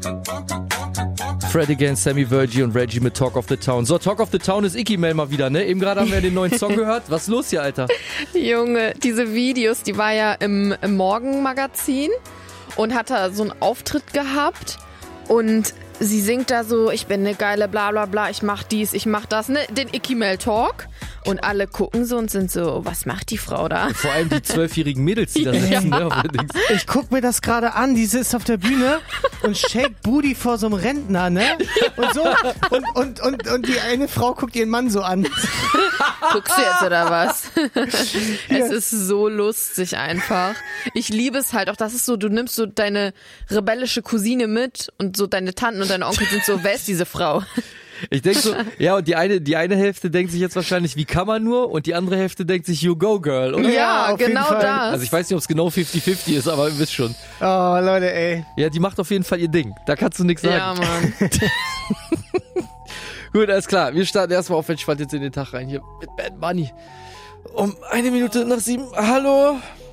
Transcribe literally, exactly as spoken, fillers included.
Fred again, Sammy Virgie und Reggie mit Talk of the Town. So, Talk of the Town ist Icky Mail mal wieder, ne? Eben gerade haben wir den neuen Song gehört. Was ist los hier, Alter? Junge, diese Videos, die war ja im, im Morgenmagazin und hat da so einen Auftritt gehabt und sie singt da so, ich bin eine geile bla bla bla, ich mach dies, ich mach das, ne? Den Icky Mail Talk. Und alle gucken so und sind so, was macht die Frau da? Vor allem die zwölfjährigen Mädels, die da sitzen. Ja. Ne, auf der Dings. Ich guck mir das gerade an, die sitzt auf der Bühne und shake Booty vor so einem Rentner, ne? Und so, und, und, und, und die eine Frau guckt ihren Mann so an. Guckst du jetzt oder was? Es ist so lustig einfach. Ich liebe es halt auch, das ist so, du nimmst so deine rebellische Cousine mit und so deine Tanten und deine Onkel sind so, wer ist diese Frau? Ich denke so, ja, und die eine, die eine Hälfte denkt sich jetzt wahrscheinlich, wie kann man nur? Und die andere Hälfte denkt sich, you go, girl, oder? Ja, auf jeden genau Fall. das. Also ich weiß nicht, ob es genau fifty fifty ist, aber ihr wisst schon. Oh, Leute, ey. Ja, die macht auf jeden Fall ihr Ding. Da kannst du nichts sagen. Ja, Mann. Gut, alles klar. Wir starten erstmal auf entspannt jetzt in den Tag rein. Hier mit Bad Bunny. Um eine Minute nach sieben. Hallo?